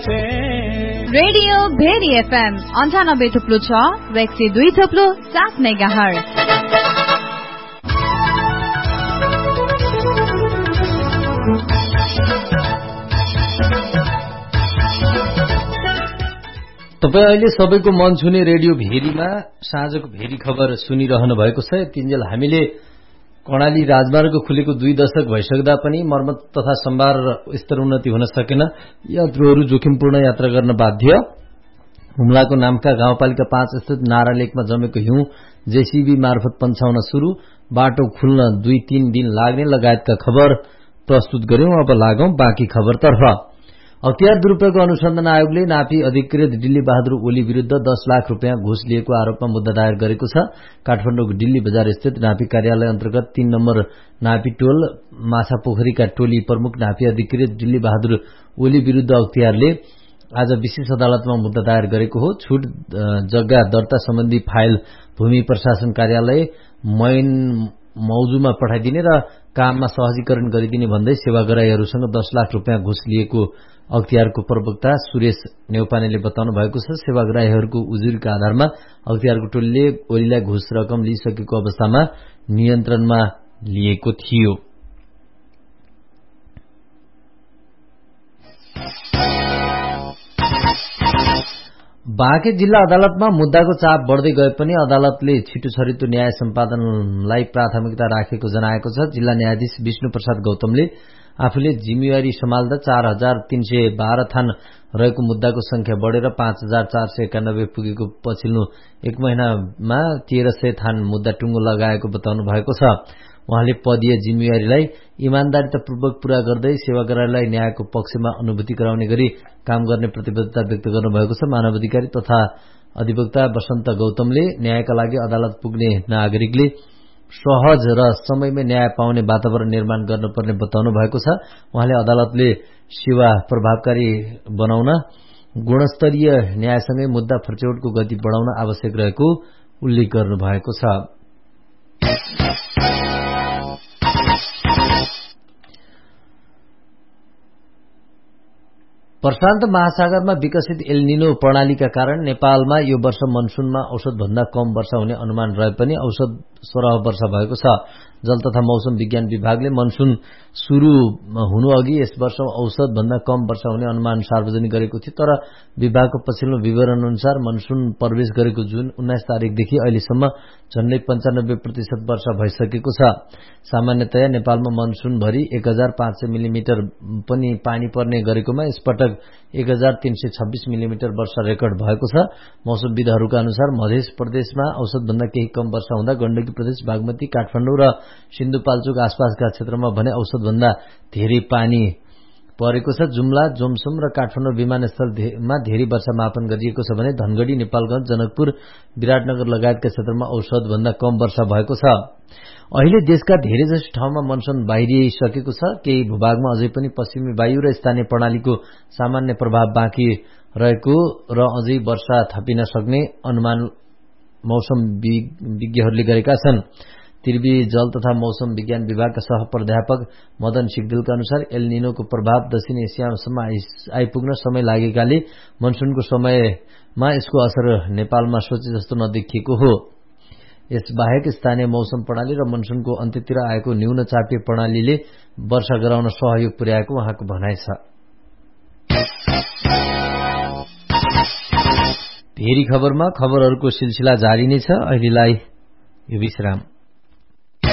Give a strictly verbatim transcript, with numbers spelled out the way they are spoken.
से radio very FM अन्ठानब्बे थुप्लो छ र एक सय दुई थुप्लो सात मेगाहर्ज। तपाईँ अहिले सबैको मन छुने रेडियो भेरीमा साँझको भेरी खबर सुनिरहनु भएको छ। तिनजेल हामीले कर्णाली राजमार्ग खुलेको दुई दशक भइसक्दा पनि मर्मत तथा सम्भार स्तर उन्नति हुन सकेन। यात्रुहरू जोखिमपूर्ण यात्रा गर्न बाध्य। हुम्लाको नाम्का गाउँपालिका पाँच स्थित नारा लेकमा जमेको हिउँ जेसीबी मार्फत पन्छाउन शुरू, बाटो खुल्न दुई तीन दिन लाग्ने लगायतका खबर प्रस्तुत गर्यौं। अब लागौं बाँकी खबरतर्फ। अख्तियार दुरूपयोग अनुसन्धान आयोगले नापी अधिकृत डिल्ली बहादुर ओली विरूद्ध दस लाख रूपियाँ घुस लिएको आरोपमा मुद्दा दायर गरेको छ। काठमाडौँको डिल्ली बजार स्थित नापी कार्यालय अन्तर्गत तीन नम्बर नापी टोल माछापोखरीका टोली प्रमुख नापी अधिकृत डिल्ली बहादुर ओली विरूद्ध अख्तियारले आज विशेष अदालतमा मुद्दा दायर गरेको हो। छुट जग्गा दर्ता सम्बन्धी फाइल भूमि प्रशासन कार्यालय मैन मौजुमा पठाइदिने र काममा सहजीकरण गरिदिने भन्दै सेवाग्राहीहरूसँग दस लाख रूपियाँ घुस लिएको अख्तियारको प्रवक्ता सुरेश नेउपानेले बताउनु भएको छ। सेवाग्राहीहरूको उजुरीका आधारमा अख्तियारको टोलीले ओलीलाई घुस रकम लिइसकेको अवस्थामा नियन्त्रणमा लिएको थियो। बाँके जिल्ला अदालतमा मुद्दाको चाप बढ्दै गए पनि अदालतले छिटो छरितो न्याय सम्पादनलाई प्राथमिकता राखेको जनाएको छ। जिल्ला न्यायाधीश विष्णु प्रसाद गौतमले आफूले जिम्मेवारी सम्हाल्दा चार हजार तीन सय बाह्र थान रहेको मुद्दाको संख्या बढेर पाँच हजार चार सय एकानब्बे पुगेको पछिल्लो एक महिनामा तेह्र सय थान मुद्दा टुङ्गो लगाएको बताउनु भएको छ। उहाँले पदीय जिम्मेवारीलाई इमान्दारीतापूर्वक पूरा गर्दै सेवाग्राहीलाई न्यायको पक्षमा अनुभूति गराउने गरी काम गर्ने प्रतिबद्धता व्यक्त गर्नुभएको छ। मानवाधिकारी तथा अधिवक्ता वसन्त गौतमले न्यायका लागि अदालत पुग्ने नागरिकले सहज र समयमै न्याय पाउने वातावरण निर्माण गर्नुपर्ने बताउनु भएको छ। उहाँले अदालतले सेवा प्रभावकारी बनाउन गुणस्तरीय न्यायसँगै मुद्दा फर्चौटको गति बढाउन आवश्यक रहेको उल्लेख गर्नुभएको छ। प्रशान्त महासागरमा विकसित एल निनो प्रणालीका कारण नेपालमा यो वर्ष मनसूनमा औसतभन्दा कम वर्षा हुने अनुमान रहे पनि औसत सोह्र वर्षा भएको छ। जल तथा मौसम विज्ञान विभागले मनसून शुरू हुनु अघि यस वर्ष औसत भन्दा कम वर्षा हुने अनुमान सार्वजनिक गरेको थियो। तर विभागको पछिल्लो विवरण अनुसार मनसून प्रवेश गरेको जुन उन्नाइस तारिकदेखि अहिलेसम्म झण्डै पञ्चानब्बे प्रतिशत वर्षा भइसकेको छ। सामान्यतया नेपालमा मनसूनभरि एक हजार पाँच सय मिलिमिटर पनि पानी पर्ने गरेकोमा यसपटक एक हजार तीन सय छब्बीस मिलिमिटर वर्षा रेकर्ड भएको छ। मौसमविदहरूका अनुसार मध्य प्रदेशमा औसतभन्दा केही कम वर्षा हुँदा गण्डकी प्रदेश, बागमती, काठमाडौँ र सिन्धुपाल्चोक आसपासका क्षेत्रमा भने औसतभन्दा धेरै पानी परेको छ। जुम्ला, जोमसोम र काठमाडौँ विमानस्थलमा धेरै वर्षा मापन गरिएको छ भने धनगढ़ी, नेपालगञ्ज, जनकपुर, विराटनगर लगायतका क्षेत्रमा औसतभन्दा कम वर्षा भएको छ। अहिले देशका धेरैजसो ठाउँमा मनसून बाहिरिसकेको छ। केही भूभागमा अझै पनि पश्चिमी वायु र स्थानीय प्रणालीको सामान्य प्रभाव बाँकी रहेको र अझै वर्षा थपिन सक्ने अनुमान मौसम विज्ञहरूले गरेका छन्। त्रिवी जल तथा मौसम विज्ञान विभागका सह प्राध्यापक मदन सिगदेलका अनुसार एल निनोको प्रभाव दक्षिण एसियासम्म आइपुग्न समय लागेकाले मनसूनको समयमा यसको असर नेपालमा सोचे जस्तो नदेखिएको हो। यसबाहेक स्थानीय मौसम प्रणाली र मनसूनको अन्त्यतिर आएको न्यून चापीय प्रणालीले वर्षा गराउन सहयोग पुर्याएको उहाँको भनाइ छ। भेरी खबरमा खबरहरूको सिलसिला जारी नै छ। अहिलेलाई यो विश्राम।